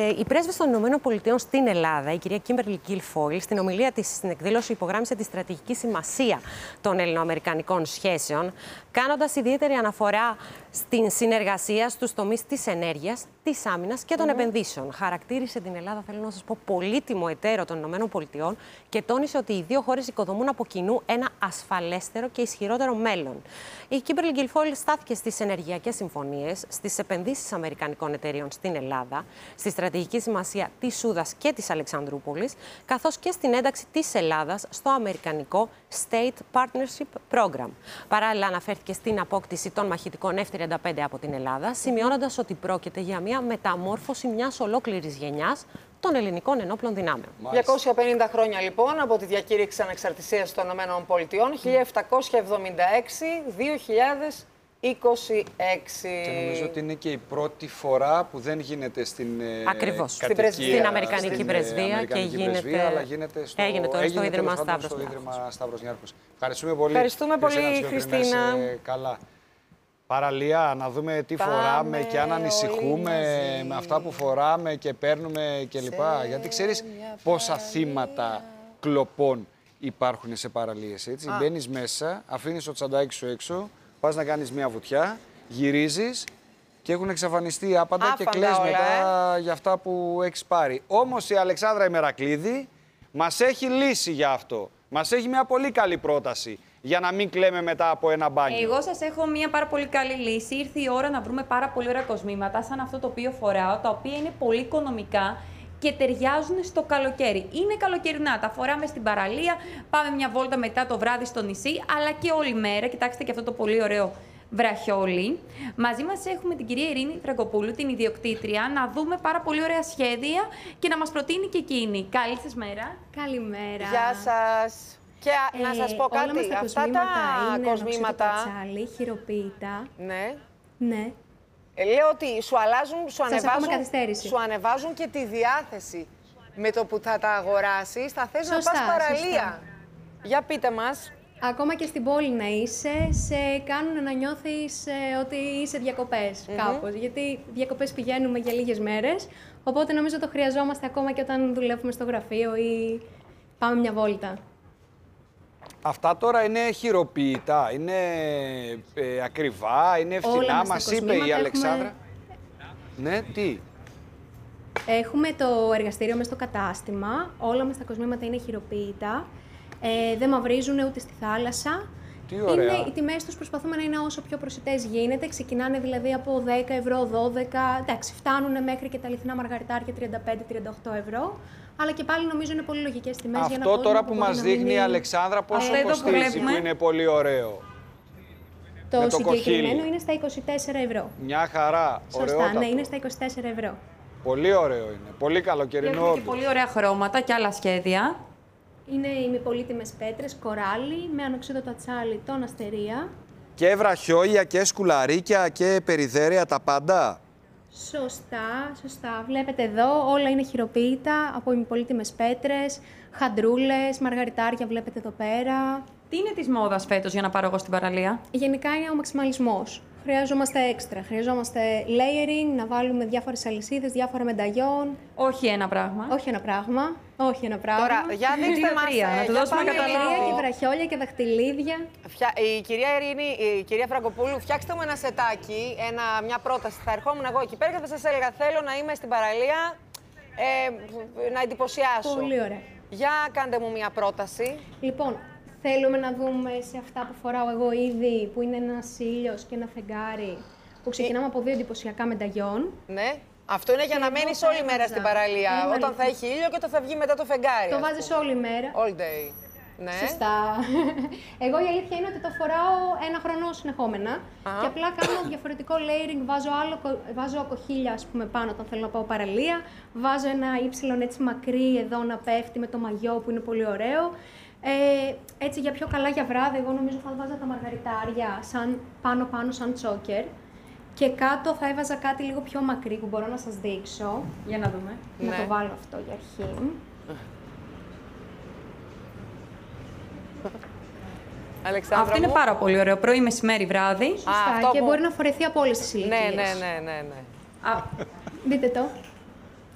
Η πρέσβης των ΗΠΑ στην Ελλάδα, η κυρία Κίμπερλι Γκίλφόιλ, στην ομιλία της στην εκδήλωση υπογράμμισε τη στρατηγική σημασία των ελληνοαμερικανικών σχέσεων, κάνοντας ιδιαίτερη αναφορά στην συνεργασία στους τομείς της ενέργειας, της άμυνας και των επενδύσεων. Χαρακτήρισε την Ελλάδα, θέλω να σας πω, πολύτιμο εταίρο των ΗΠΑ και τόνισε ότι οι δύο χώρες οικοδομούν από κοινού ένα ασφαλέστερο και ισχυρότερο μέλλον. Η Κίμπερλι Γκίλφόιλ στάθηκε στις ενεργειακές συμφωνίες, στις επενδύσεις αμερικανικών εταιρείων στην Ελλάδα, στη στρατηγική σημασία της Σούδας και της Αλεξανδρούπολης, καθώς και στην ένταξη της Ελλάδας στο αμερικανικό State Partnership Program. Παράλληλα, αναφέρθηκε στην απόκτηση των μαχητικών F-35 από την Ελλάδα, σημειώνοντας ότι πρόκειται για μια μεταμόρφωση μιας ολόκληρης γενιάς των ελληνικών ενόπλων δυνάμεων. 250 χρόνια λοιπόν από τη διακήρυξη ανεξαρτησίας των ΗΠΑ, 1776-2026. Και νομίζω ότι είναι και η πρώτη φορά που δεν γίνεται στην στην Αμερικανική πρεσβεία και έγινε τώρα στο Ίδρυμα Σταύρος Νιάρχος. Ευχαριστούμε πολύ. Ευχαριστούμε πολύ, Χριστίνα. Καλά. Παραλία, να δούμε τι φοράμε και αν ανησυχούμε με αυτά που φοράμε και παίρνουμε κλπ. Γιατί ξέρεις πόσα θύματα κλοπών υπάρχουν σε παραλίες, έτσι. Μπαίνεις μέσα, αφήνεις το τσαντάκι σου έξω, πας να κάνεις μια βουτιά, γυρίζεις και έχουν εξαφανιστεί άπαντα και κλαις μετά για αυτά που έχεις πάρει. Όμως η Αλεξάνδρα Ημερακλήδη μας έχει λύση για αυτό. Μας έχει μια πολύ καλή πρόταση για να μην κλαίμε μετά από ένα μπάνιο. Εγώ σας έχω μια πάρα πολύ καλή λύση. Ήρθε η ώρα να βρούμε πάρα πολύ ωραία κοσμήματα, σαν αυτό το οποίο φοράω, τα οποία είναι πολύ οικονομικά και ταιριάζουν στο καλοκαίρι. Είναι καλοκαιρινά, τα φοράμε στην παραλία, πάμε μια βόλτα μετά το βράδυ στο νησί, αλλά και όλη μέρα. Κοιτάξτε και αυτό το πολύ ωραίο βραχιόλι. Μαζί μας έχουμε την κυρία Ειρήνη Φραγκοπούλου, την ιδιοκτήτρια, να δούμε πάρα πολύ ωραία σχέδια και να μας προτείνει και εκείνη. Καλή σας μέρα. Καλημέρα. Γεια σας. Και να σας πω κάτι, αυτά τα κοσμήματα είναι χειροποίητα. Ναι. Ναι. Λέω ότι σου ανεβάζουν και τη διάθεση με το που θα τα αγοράσεις, θα θες να πας παραλία. Σωστά. Για πείτε μας. Ακόμα και στην πόλη να είσαι, σε κάνουν να νιώθεις ότι είσαι διακοπές κάπως. Γιατί διακοπές πηγαίνουμε για λίγες μέρες, οπότε νομίζω το χρειαζόμαστε ακόμα και όταν δουλεύουμε στο γραφείο ή πάμε μια βόλτα. Αυτά τώρα είναι χειροποίητα, είναι ακριβά, είναι φθηνά, μας είπε η Αλεξάνδρα. Ναι, τι. Έχουμε το εργαστήριο μες στο κατάστημα, όλα μας τα κοσμήματα είναι χειροποίητα, δεν μαυρίζουν ούτε στη θάλασσα. Τι ωραία. Οι τιμές τους προσπαθούμε να είναι όσο πιο προσιτές γίνεται, ξεκινάνε δηλαδή από 10 ευρώ, 12, εντάξει, φτάνουν μέχρι και τα αληθινά μαργαριτάρια 35-38 ευρώ. Αλλά και πάλι νομίζω είναι πολύ λογικές τιμές για να Αυτό τώρα που μας δείχνει η Αλεξάνδρα πόσο κοστίζει, που είναι πολύ ωραίο. Το συγκεκριμένο είναι στα 24 ευρώ. Μια χαρά, ωραιότατο. Σωστά, ναι, είναι στα 24 ευρώ. Πολύ ωραίο είναι, πολύ καλοκαιρινό. Έχουμε και πολύ ωραία χρώματα και άλλα σχέδια. Είναι ημιπολίτιμες πέτρες, κοράλι, με ανοξίδωτο ατσάλι, τον αστερία. Και βραχιόλια και σκουλαρίκια και περιδέρια, τα πάντα. Σωστά, σωστά. Βλέπετε εδώ, όλα είναι χειροποίητα από ημιπολίτιμες πέτρες, χαντρούλες, μαργαριτάρια βλέπετε εδώ πέρα. Τι είναι της μόδας φέτος για να πάρω εγώ στην παραλία? Γενικά είναι ο μαξιμαλισμός. Χρειαζόμαστε έξτρα. Χρειαζόμαστε layering, να βάλουμε διάφορες αλυσίδες, διάφορα μενταγιόν. Όχι ένα πράγμα. Όχι ένα πράγμα. Όχι ένα πράγμα. Τώρα, για δείξτε μας, να του δώσουμε καταλόγια και βραχιόλια και δαχτυλίδια. Η κυρία Ειρήνη, η κυρία Φραγκοπούλου, φτιάξτε μου ένα σετάκι, μια πρόταση. Θα ερχόμουν εγώ εκεί πέρα και θα σας έλεγα, θέλω να είμαι στην παραλία, να εντυπωσιάσω. Πολύ ωραία. Για κάντε μου μια πρόταση. Λοιπόν, θέλουμε να δούμε σε αυτά που φοράω εγώ ήδη, που είναι ένας ήλιος και ένα φεγγάρι, που ξεκινάμε από δύο εντυπωσιακά μενταγιόν. Ναι. Αυτό είναι για να μένεις όλη μέρα στην παραλία. Όταν θα έχει ήλιο και όταν θα βγει μετά το φεγγάρι. Το βάζεις όλη μέρα. All day. Ναι. Σωστά. Εγώ η αλήθεια είναι ότι το φοράω ένα χρόνο συνεχόμενα. Και απλά κάνω διαφορετικό layering. Βάζω κοχύλια, ας πούμε, πάνω όταν θέλω να πάω παραλία. Βάζω ένα ύψιλον έτσι μακρύ εδώ να πέφτει με το μαγιό που είναι πολύ ωραίο. Έτσι για πιο καλά για βράδυ, εγώ νομίζω θα βάζα τα μαργαριτάρια πάνω σαν τσόκερ. Και κάτω θα έβαζα κάτι λίγο πιο μακρύ που μπορώ να σας δείξω. Για να δούμε. Να το βάλω αυτό για αρχή. Αλεξάνδρα αυτό είναι πάρα πολύ ωραίο. Πρωί, μεσημέρι, βράδυ. Σωστά. Και μπορεί να φορεθεί από όλες τις ηλικίες. Ναι. Δείτε το.